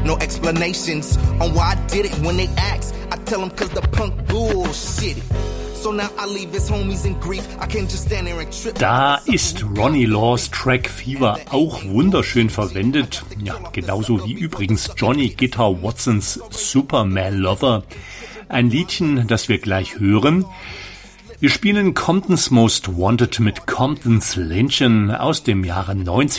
No explanations on why I did it. When they ask, I tell them cause the punk bullshit. So now I leave his homies in grief. I can't just stand there and trip. Da ist Ronnie Laws Track Fever auch wunderschön verwendet. Ja, genauso wie übrigens Johnny Guitar Watsons Superman Lover. Ein Liedchen, das wir gleich hören. Wir spielen Compton's Most Wanted mit Compton's Lynching aus dem Jahre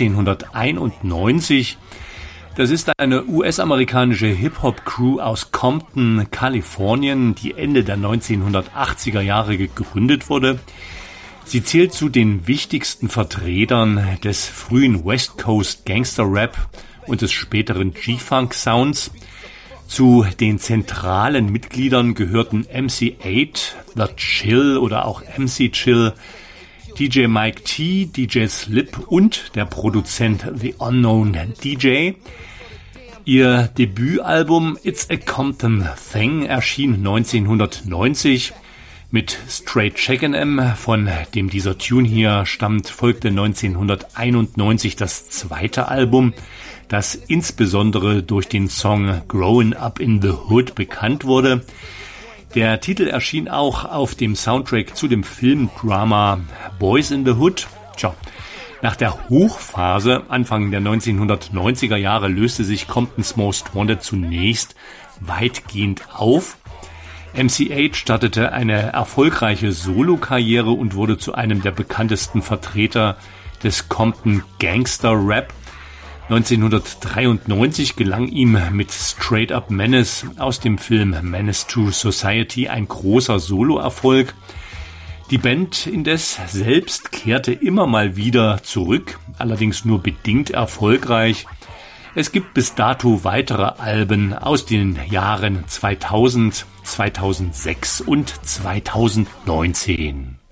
1991. Das ist eine US-amerikanische Hip-Hop-Crew aus Compton, Kalifornien, die Ende der 1980er Jahre gegründet wurde. Sie zählt zu den wichtigsten Vertretern des frühen West Coast Gangster-Rap und des späteren G-Funk-Sounds. Zu den zentralen Mitgliedern gehörten MC8, The Chill oder auch MC Chill, DJ Mike T, DJ Slip und der Produzent The Unknown DJ. Ihr Debütalbum It's a Compton Thing erschien 1990. Mit Straight Checkin' von dem dieser Tune hier stammt, folgte 1991 das zweite Album, das insbesondere durch den Song Growing Up in the Hood bekannt wurde. Der Titel erschien auch auf dem Soundtrack zu dem Filmdrama Boys in the Hood. Tja, nach der Hochphase Anfang der 1990er Jahre löste sich Compton's Most Wanted zunächst weitgehend auf. MC8 startete eine erfolgreiche Solokarriere und wurde zu einem der bekanntesten Vertreter des Compton Gangster Rap. 1993 gelang ihm mit Straight Up Menace aus dem Film Menace to Society ein großer Soloerfolg. Die Band indes selbst kehrte immer mal wieder zurück, allerdings nur bedingt erfolgreich. Es gibt bis dato weitere Alben aus den Jahren 2000, 2006 und 2019.